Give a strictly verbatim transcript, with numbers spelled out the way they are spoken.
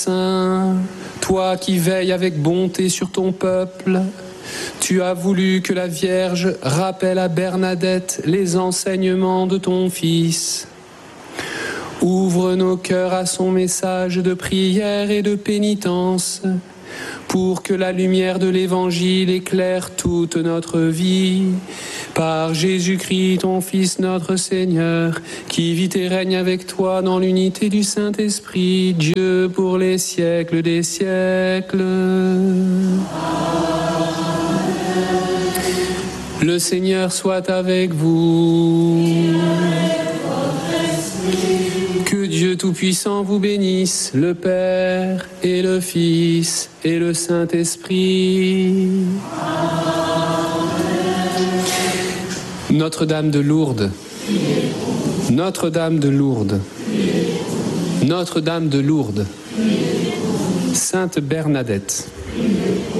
Saint, toi qui veilles avec bonté sur ton peuple, tu as voulu que la Vierge rappelle à Bernadette les enseignements de ton Fils. Ouvre nos cœurs à son message de prière et de pénitence, pour que la lumière de l'Évangile éclaire toute notre vie. Par Jésus-Christ, ton Fils, notre Seigneur, qui vit et règne avec toi dans l'unité du Saint-Esprit, Dieu pour les siècles des siècles. Le Seigneur soit avec vous. Que Dieu Tout-Puissant vous bénisse, le Père et le Fils et le Saint-Esprit. Notre-Dame de Lourdes, Notre-Dame de Lourdes, Notre-Dame de Lourdes, Sainte Bernadette.